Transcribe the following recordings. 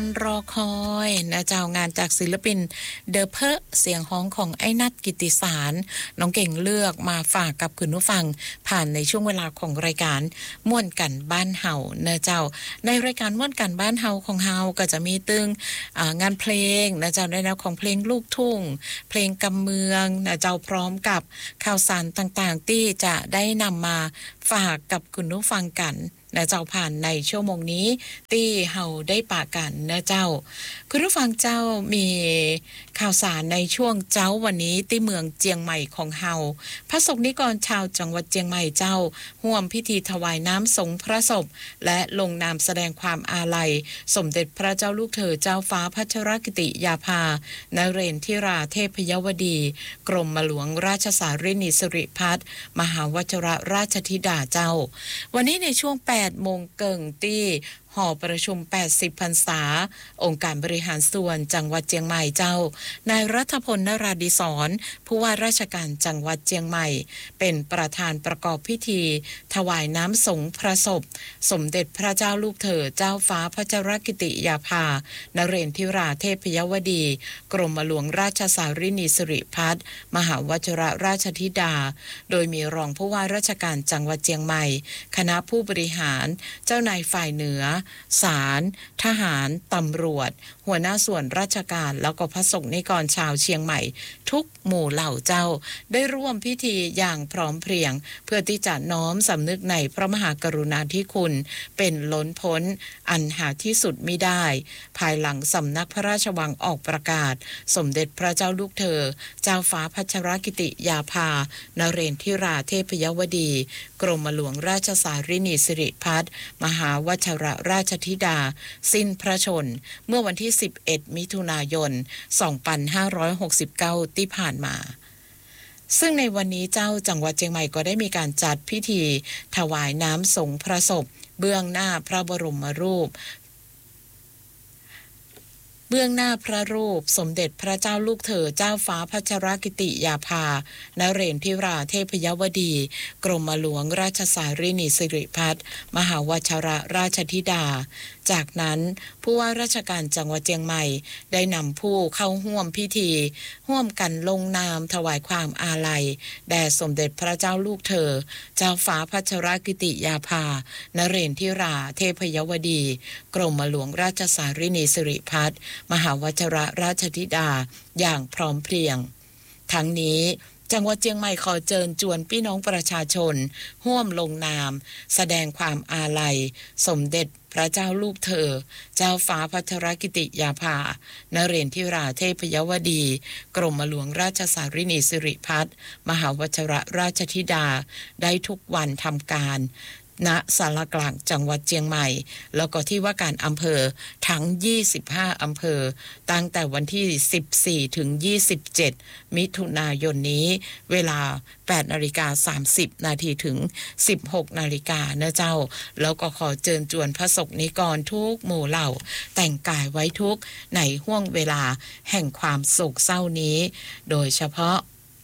รอคอยนะเจ้างานจากศิลปินเดอะเพอเสียงฮ้องของไอ้นัทกิตติสารน้องเก่งเลือกมาฝากกับคุณผู้ฟังผ่านในช่วงเวลาของรายการม่วนกันบ้านเฮานะเจ้าในรายการม่วนกันบ้านเฮาของเฮาก็จะมีตึงงานเพลงนะเจ้าในแนวของเพลงลูกทุ่งเพลงกำเมืองนะเจ้าพร้อมกับข่าวสารต่างๆที่จะได้นำมาฝากกับคุณผู้ฟังกันนะเจ้าผ่านในชั่วโมงนี้ที่เฮาได้ปะกันนะเจ้าคุณผู้ฟังเจ้ามีข่าวสารในช่วงเจ้าวันนี้ที่เมืองเจียงใหม่ของเฮาพระสงฆ์นิกรชาวจังหวัดเจียงใหม่เจ้าร่วมพิธีถวายน้ำสงพระศพและลงนามแสดงความอาลัยสมเด็จพระเจ้าลูกเธอเจ้าฟ้าพัชรกิติยาภานเรนทิราเทพยวดีกรมหลวงราชสารินีสิริพัฒน์มหาวชิรราชธิดาเจ้าวันนี้ในช่วง8 โมงเกิงที่หอประชุม80พรรษาองค์การบริหารส่วนจังหวัดเจียงใหม่เจ้านายรัฐพลนราดิศรผู้ว่าราชการจังหวัดเจียงใหม่เป็นประธานประกอบพิธีถวายน้ำสงพระศพสมเด็จพระเจ้าลูกเธอเจ้าฟ้าพัชรกิติยาภานเรนทิราเทพยวดีกรมหลวงราชสารินีสิริพัฒน์มหาวชิรราชธิดาโดยมีรองผู้ว่าราชการจังหวัดเจียงใหม่คณะผู้บริหารเจ้านายฝ่ายเหนือศาลทหารตำรวจหัวหน้าส่วนราชการแล้วก็พระสงฆ์นิกรชาวเชียงใหม่ทุกหมู่เหล่าเจ้าได้ร่วมพิธีอย่างพร้อมเพรียงเพื่อที่จะน้อมสำนึกในพระมหากรุณาธิคุณเป็นล้นพ้นอันหาที่สุดมิได้ภายหลังสำนักพระราชวังออกประกาศสมเด็จพระเจ้าลูกเธอเจ้าฟ้าพัชรกิติยาภานเรนทิราเทพยวดีกรมหลวงราชสารินีสิริพัฒน์มหาวชิรราชธิดาสิ้นพระชนม์เมื่อวันที่11 มิถุนายน 2569 ที่ผ่านมาซึ่งในวันนี้เจ้าจังหวัดเชียงใหม่ก็ได้มีการจัดพิธีถวายน้ำสงพระศพเบื้องหน้าพระบรมรูปสมเด็จพระเจ้าลูกเธอเจ้าฟ้าพัชรกิติยาภานเรนทิราเทพยวดีกรมหลวงราชสารินีสิริพัฒน์มหาวชิรราชธิดาจากนั้นผู้ว่าราชการจังหวัดเชียงใหม่ได้นำผู้เข้าร่วมพิธีร่วมกันลงนามถวายความอาลัยแด่สมเด็จพระเจ้าลูกเธอเจ้าฟ้าพัชรกิติยาภานเรนทิราเทพยวดีกรมหลวงราชสารินีสิริพัฒน์มหาวชิรราชธิดาอย่างพร้อมเพรียงทั้งนี้จังหวัดเชียงใหม่ขอเชิญชวนพี่น้องประชาชนร่วมลงนามแสดงความอาลัยสมเด็จพระเจ้าลูกเธอเจ้าฟ้าพัชรกิติยาภานเรนทิราเทพยวดีกรมหลวงราชสารินีสิริพัฒน์มหาวชิรราชธิดาได้ทุกวันทำการณศาลากลางจังหวัดเชียงใหม่แล้วก็ที่ว่าการอำเภอทั้ง25อำเภอตั้งแต่วันที่14ถึง27มิถุนายนนี้เวลา 8:30 นาทีถึง 16 นาฬิกานะเจ้าแล้วก็ขอเชิญชวนพระสงฆ์นิกรทุกหมู่เหล่าแต่งกายไว้ทุกในห้วงเวลาแห่งความโศกเศร้านี้โดยเฉพาะ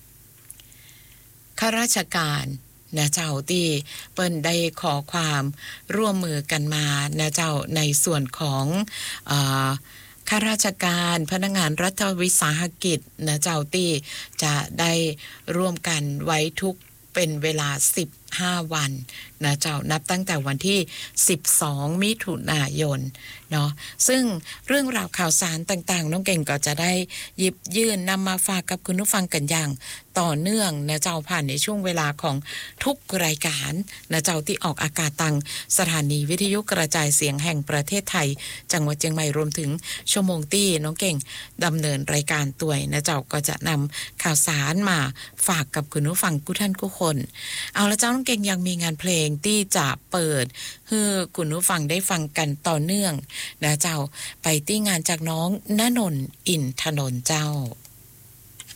ข้าราชการนะเจ้าที่เปิ้นได้ขอความร่วมมือกันมานะเจ้าในส่วนของข้าราชการพนักงานรัฐวิสาหกิจนะเจ้าที่จะได้ร่วมกันไว้ทุกเป็นเวลา15วันนะเจ้านับตั้งแต่วันที่12มิถุนายนเนาะซึ่งเรื่องราวข่าวสารต่างๆน้องเก่งก็จะได้หยิบยื่นนำมาฝากกับคุณผู้ฟังกันอย่างต่อเนื่องนะเจ้าผ่านในช่วงเวลาของทุกรายการนะเจ้าที่ออกอากาศทางสถานีวิทยุกระจายเสียงแห่งประเทศไทยจังหวัดเชียงใหม่รวมถึงชั่วโมงที่น้องเก่งดำเนินรายการตัวยนะเจ้าก็จะนำข่าวสารมาฝากกับคุณผู้ฟังทุกท่านทุกคนเอาละเจ้าน้องเก่งยังมีงานเพลงที่จะเปิดให้คุณผู้ฟังได้ฟังกันต่อเนื่องนะเจ้าไปที่งานจากน้องณนนท์อินทนนท์เจ้า